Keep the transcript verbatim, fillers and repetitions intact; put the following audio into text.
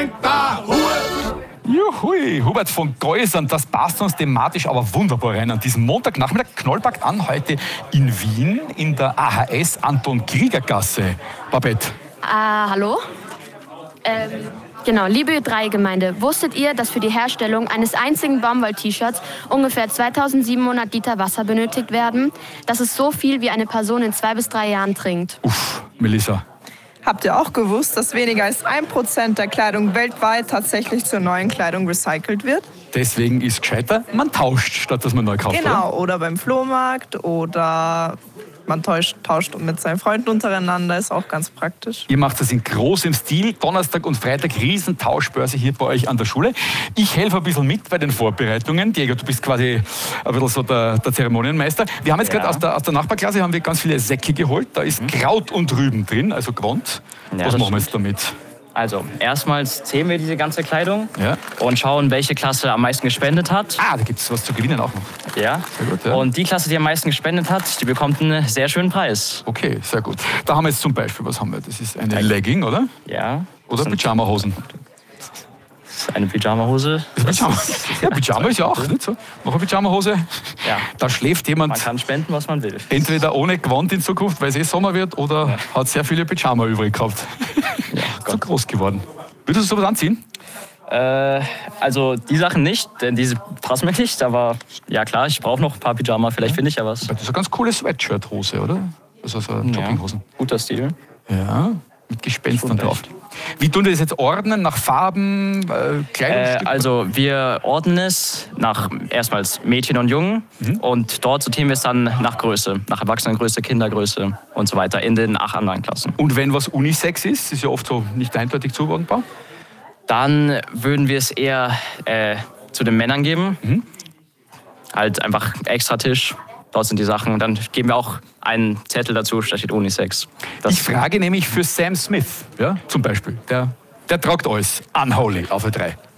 trinkt der Hut. Juhui, Hubert von Geusern, das passt uns thematisch aber wunderbar rein. An diesem Montagnachmittag Knollpackt an, heute in Wien, in der A H S Anton-Krieger-Gasse. Babette. Ah, hallo? Ähm, genau, liebe Ö drei Gemeinde, wusstet ihr, dass für die Herstellung eines einzigen Baumwoll-T-Shirts ungefähr zweitausendsiebenhundert Liter Wasser benötigt werden? Das ist so viel, wie eine Person in zwei bis drei Jahren trinkt. Uff, Melissa. Habt ihr auch gewusst, dass weniger als ein Prozent der Kleidung weltweit tatsächlich zur neuen Kleidung recycelt wird? Deswegen ist gescheiter, man tauscht, statt dass man neu kauft. Genau, oder, oder beim Flohmarkt oder man tauscht, tauscht mit seinen Freunden untereinander, ist auch ganz praktisch. Ihr macht das in großem Stil. Donnerstag und Freitag Riesentauschbörse hier bei euch an der Schule. Ich helfe ein bisschen mit bei den Vorbereitungen. Diego, du bist quasi ein bisschen so der, der Zeremonienmeister. Wir haben jetzt Ja. gerade aus der, aus der Nachbarklasse haben wir ganz viele Säcke geholt. Da ist mhm. Kraut und Rüben drin, also Gewand. Ja, Was das machen wir jetzt damit? Also, erstmals zählen wir diese ganze Kleidung Ja. und schauen, welche Klasse am meisten gespendet hat. Ah, da gibt es was zu gewinnen auch noch. Ja. Sehr gut, ja. Und die Klasse, die am meisten gespendet hat, die bekommt einen sehr schönen Preis. Okay, sehr gut. Da haben wir jetzt zum Beispiel, was haben wir? Das ist eine Legging, oder? Ja. Oder Pyjama-Hosen? Das ist eine Pyjama-Hose. Pyjama. Ja, Pyjama ist ja auch nicht so. Noch eine Pyjama-Hose. Ja. Da schläft jemand Man kann spenden, was man will. entweder ohne Gewand in Zukunft, weil es eh Sommer wird, oder ja. hat sehr viele Pyjama übrig gehabt. Ja, so groß geworden. Würdest du sowas anziehen? Äh, also die Sachen nicht, denn diese passen mir nicht. Aber ja klar, ich brauche noch ein paar Pyjama, vielleicht finde ich ja was. Das ist eine ganz coole Sweatshirt-Hose, oder? Also so eine Jogginghosen. Ja, guter Stil. Ja, mit Gespenstern drauf. Wie tun wir das jetzt ordnen? Nach Farben, äh, Kleidungsstück? Äh, also wir ordnen es nach erstmals Mädchen und Jungen mhm. und dort sortieren wir es dann nach Größe, nach Erwachsenengröße, Kindergröße und so weiter in den acht anderen Klassen. Und wenn was Unisex ist, ist ja oft so nicht eindeutig zuordnbar? Dann würden wir es eher äh, zu den Männern geben. Mhm. Halt einfach extra Tisch. Dort sind die Sachen. Und dann geben wir auch einen Zettel dazu, da steht Unisex. Das ich frage nämlich für Sam Smith, ja, zum Beispiel. Der, der tragt alles unholy auf Ö drei.